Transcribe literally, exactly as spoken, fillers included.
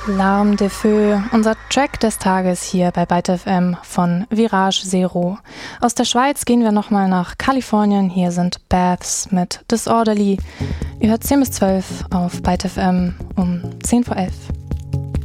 L'arme de Feu, unser Track des Tages hier bei Byte F M von Virage Zero. Aus der Schweiz gehen wir nochmal nach Kalifornien. Hier sind Baths mit Disorderly. Ihr hört zehn bis zwölf auf Byte F M um zehn vor elf.